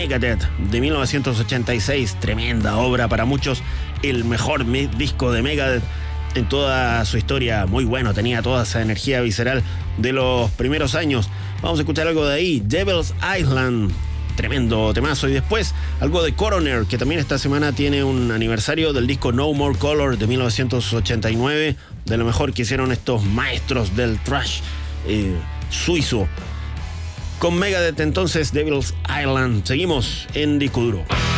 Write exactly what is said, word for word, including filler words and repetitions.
Megadeth de mil novecientos ochenta y seis, tremenda obra, para muchos el mejor me- disco de Megadeth en toda su historia. Muy bueno, tenía toda esa energía visceral de los primeros años. Vamos a escuchar algo de ahí, Devil's Island, tremendo temazo. Y después algo de Coroner, que también esta semana tiene un aniversario del disco No More Color de mil novecientos ochenta y nueve, de lo mejor que hicieron estos maestros del thrash eh, suizo. Con Megadeth entonces, Devil's Island. Seguimos en Disco Duro.